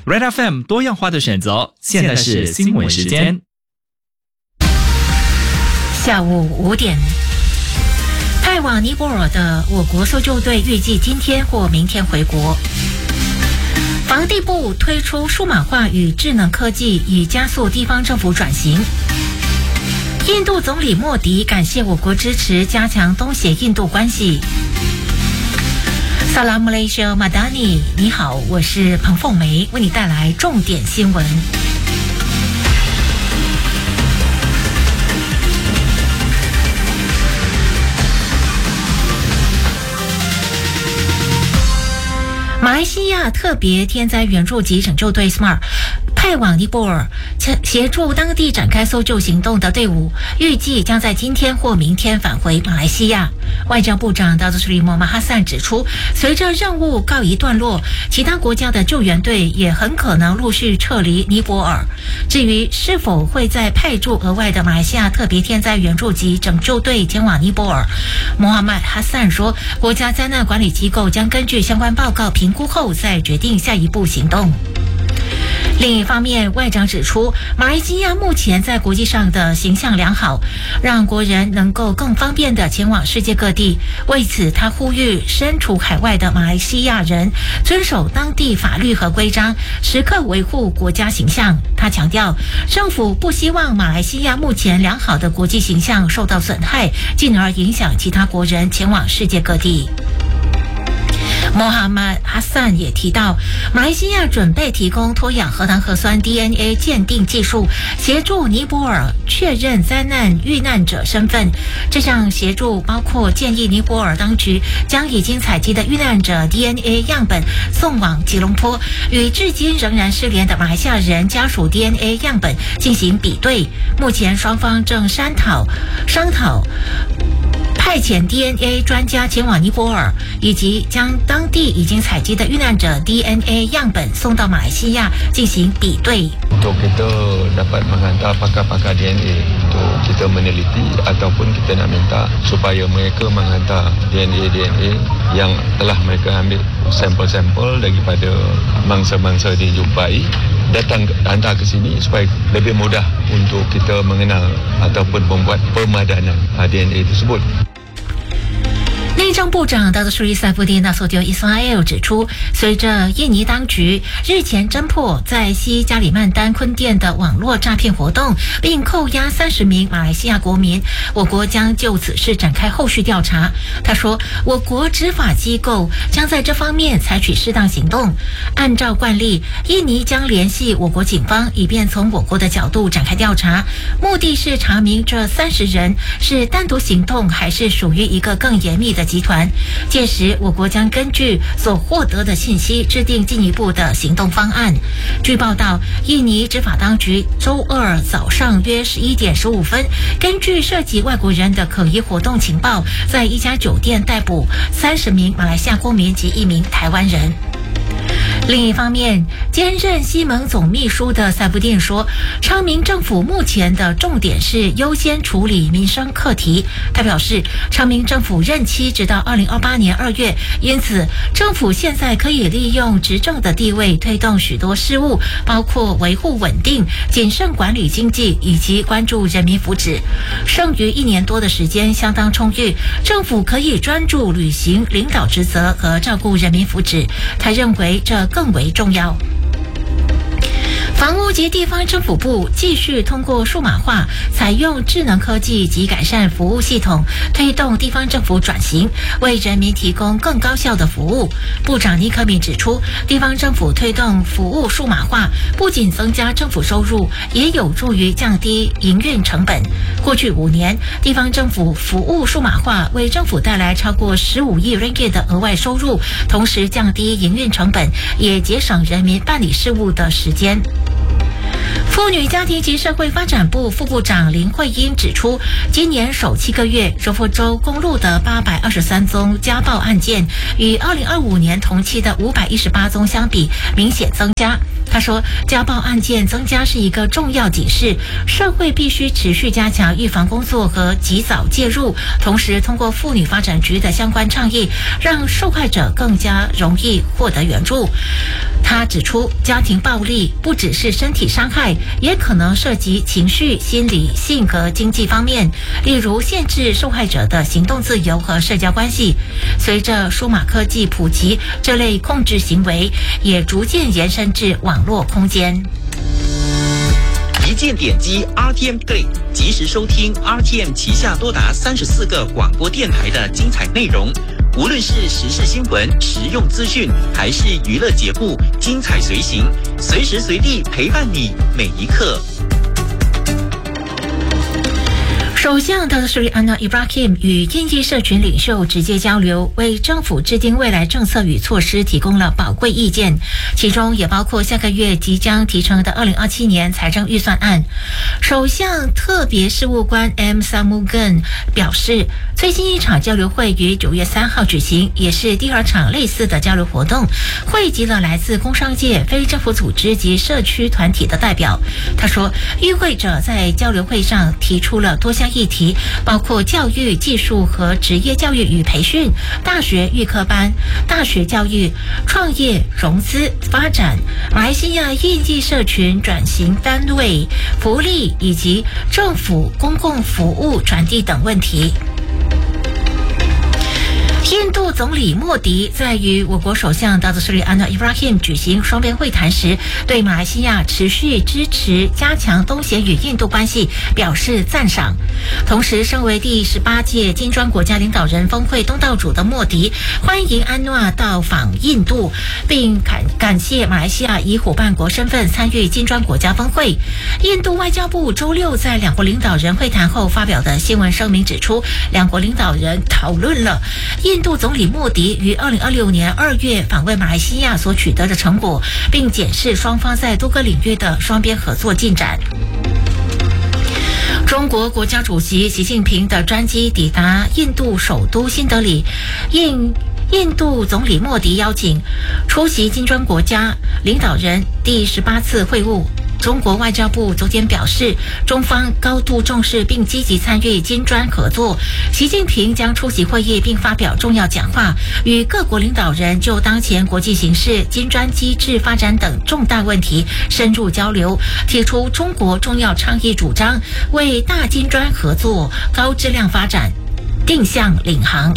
Red FM 多样化的选择，现在是新闻时间。 下午5点，派往尼泊尔的我国搜救队预计今天或明天回国。房地部推出数码化与智能科技，以加速地方政府转型。印度总理莫迪感谢我国支持加强东协印度关系。萨拉姆雷修马达尼，你好，我是彭凤梅，为你带来重点新闻。马来西亚特别天灾援助及拯救队 SMART 派往尼泊尔协助当地展开搜救行动的队伍，预计将在今天或明天返回马来西亚。外交部长达祖斯里莫马哈散指出，随着任务告一段落，其他国家的救援队也很可能陆续撤离尼泊尔。至于是否会再派驻额外的马来西亚特别天灾援助及拯救队前往尼泊尔，莫哈迈哈散说，国家灾难管理机构将根据相关报告评估后再决定下一步行动。另一方面，外长指出，马来西亚目前在国际上的形象良好，让国人能够更方便地前往世界各地。为此，他呼吁身处海外的马来西亚人遵守当地法律和规章，时刻维护国家形象。他强调，政府不希望马来西亚目前良好的国际形象受到损害，进而影响其他国人前往世界各地。莫哈迈哈散也提到，马来西亚准备提供脱氧核糖核酸 DNA 鉴定技术，协助尼泊尔确认灾难遇难者身份。这项协助包括建议尼泊尔当局将已经采集的遇难者 DNA 样本送往吉隆坡，与至今仍然失联的马来西亚人家属 DNA 样本进行比对。目前双方正商讨派遣 DNA 专家前往尼泊尔，以及将当地已经采集的遇难者 DNA 样本送到马来西亚进行比对。 Untuk kita dapat menghantar pakar-pakar DNA untuk kita meneliti ataupun kita nak minta supaya mereka menghantar DNA yang telah mereka ambil sampel-sampel daripada mangsa-mangsa dijumpai datang hantar ke sini supaya lebih mudah untuk kita mengenal ataupun membuat pemadanan DNA tersebut。 内政部长达祖舒里塞夫丁纳索丢伊斯拉尔指出，随着印尼当局日前侦破在西加里曼丹坤甸的网络诈骗活动，并扣押30名马来西亚国民，我国将就此事展开后续调查。他说，我国执法机构将在这方面采取适当行动。按照惯例，印尼将联系我国警方，以便从我国的角度展开调查，目的是查明这30人是单独行动，还是属于一个更严密的集团。届时，我国将根据所获得的信息制定进一步的行动方案。据报道，印尼执法当局周二早上约11点15分，根据涉及外国人的可疑活动情报，在一家酒店逮捕30名马来西亚公民及1名台湾人。另一方面，兼任西盟总秘书的塞布丁说，昌明政府目前的重点是优先处理民生课题。他表示，昌明政府任期直到2028年2月，因此政府现在可以利用执政的地位推动许多事务，包括维护稳定、谨慎管理经济以及关注人民福祉。剩余1年多的时间相当充裕，政府可以专注履行领导职责和照顾人民福祉。他认为这更为重要。房屋及地方政府部继续通过数码化、采用智能科技及改善服务系统，推动地方政府转型，为人民提供更高效的服务。部长尼克敏指出，地方政府推动服务数码化，不仅增加政府收入，也有助于降低营运成本。过去5年，地方政府服务数码化为政府带来超过15亿 ringgit 的额外收入，同时降低营运成本，也节省人民办理事务的时间。 妇女家庭及社会发展部副部长林慧英指出，今年首7个月，柔佛州公路的823宗家暴案件，与2025年同期的518宗相比，明显增加。他说，家暴案件增加是一个重要警示，社会必须持续加强预防工作和及早介入，同时通过妇女发展局的相关倡议，让受害者更加容易获得援助。他指出，家庭暴力不只是身体伤害，也可能涉及情绪、心理、性格、经济方面，例如限制受害者的行动自由和社交关系。随着数码科技普及，这类控制行为也逐渐延伸至网络空间。 一键点击 RTM Play， 及时收听 RTM 旗下多达34个广播电台的精彩内容。无论是时事新闻、实用资讯，还是娱乐节目，精彩随行，随时随地陪伴你每一刻。 首相达斯里安纳伊布拉希姆与印裔社群领袖直接交流，为政府制定未来政策与措施提供了宝贵意见，其中也包括下个月即将提呈的2027年财政预算案。首相特别事务官 M. Samugan 表示，最新一场交流会于9月3号举行，也是第2场类似的交流活动，汇集了来自工商界、非政府组织及社区团体的代表。他说，与会者在交流会上提出了多项议题，包括教育、技术和职业教育与培训、大学预科班、大学教育、创业、融资、发展、马来西亚印裔社群转型单位、福利以及政府公共服务传递等问题。印度总理莫迪在与我国首相达斯里安纳伊布拉希姆举行双边会谈时，对马来西亚持续支持加强东协与印度关系表示赞赏。同时，身为第18届金砖国家领导人峰会东道主的莫迪欢迎安纳到访印度，并感谢马来西亚以伙伴国身份参与金砖国家峰会。印度外交部周6在两国领导人会谈后发表的新闻声明指出，两国领导人讨论了印度总理莫迪于2026年2月访问马来西亚所取得的成果，并检视双方在多个领域的双边合作进展。中国国家主席习近平的专机抵达印度首都新德里，应印度总理莫迪邀请，出席金砖国家领导人第18次会晤。中国外交部昨天表示，中方高度重视并积极参与金砖合作。习近平将出席会议并发表重要讲话，与各国领导人就当前国际形势、金砖机制发展等重大问题深入交流，提出中国重要倡议主张，为大金砖合作高质量发展定向领航。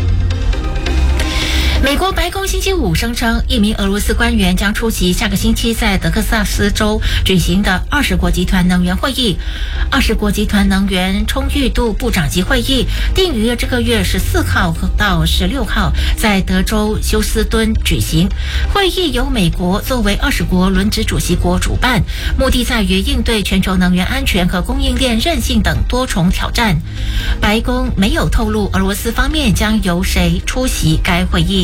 美国白宫星期五声称，一名俄罗斯官员将出席下个星期在德克萨斯州举行的20国集团能源会议。20国集团能源充裕度部长级会议定于这个月14号到16号在德州休斯敦举行。会议由美国作为20国轮值主席国主办，目的在于应对全球能源安全和供应链韧性等多重挑战。白宫没有透露俄罗斯方面将由谁出席该会议。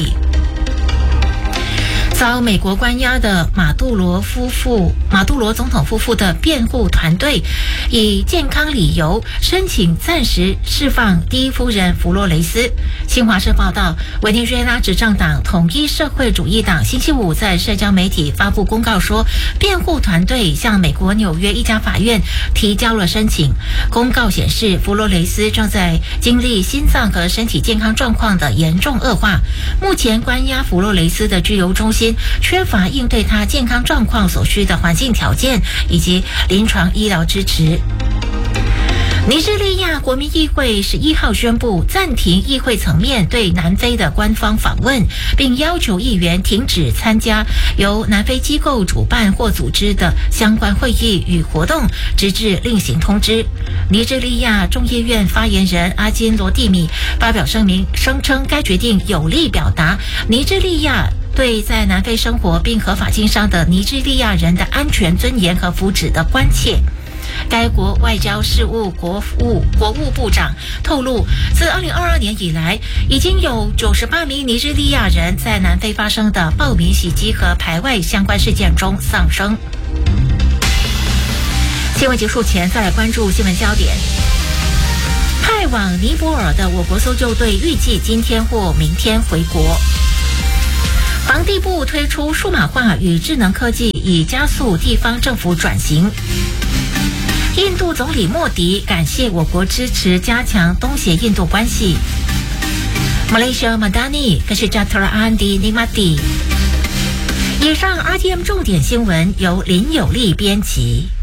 遭美国关押的马杜罗总统夫妇的辩护团队以健康理由申请暂时释放第一夫人弗洛雷斯。新华社报道，委内瑞拉执政党统一社会主义党星期五在社交媒体发布公告说，辩护团队向美国纽约一家法院提交了申请。公告显示，弗洛雷斯正在经历心脏和身体健康状况的严重恶化，目前关押弗洛雷斯的拘留中心缺乏应对他健康状况所需的环境条件以及临床医疗支持。尼日利亚国民议会11号宣布暂停议会层面对南非的官方访问，并要求议员停止参加由南非机构主办或组织的相关会议与活动，直至另行通知。尼日利亚众议院发言人阿金罗蒂米发表声明，声称该决定有力表达尼日利亚对在南非生活并合法经商的尼日利亚人的安全、尊严和福祉的关切。该国外交事务国务部长透露，自2022年以来，已经有98名尼日利亚人在南非发生的暴民袭击和排外相关事件中丧生。 新闻结束前，再来关注新闻焦点。派往尼泊尔的我国搜救队预计今天或明天回国。房地部推出数码化与智能科技，以加速地方政府转型。印度总理莫迪感谢我国支持加强东协印度关系。Malaysia Madani Kesejahteraan Andi Nikmati。以上 RTM 重点新闻由林有利编辑。